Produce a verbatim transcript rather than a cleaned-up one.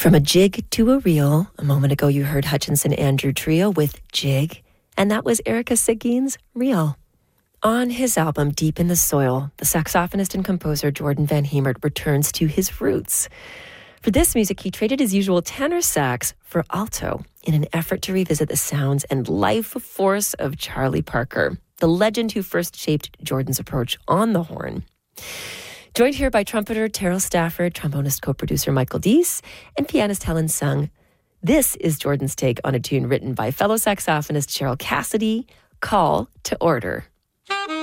From a jig to a reel, a moment ago you heard Hutchinson Andrew Trio with Jig, and that was Erica Seguin's Reel. On his album Deep in the Soil, the saxophonist and composer Jordan Van Hemert returns to his roots. For this music, he traded his usual tenor sax for alto in an effort to revisit the sounds and life force of Charlie Parker, the legend who first shaped Jordan's approach on the horn. Joined here by trumpeter Terrell Stafford, trombonist co-producer Michael Deese, and pianist Helen Sung. This is Jordan's take on a tune written by fellow saxophonist Cheryl Cassidy, Call to Order.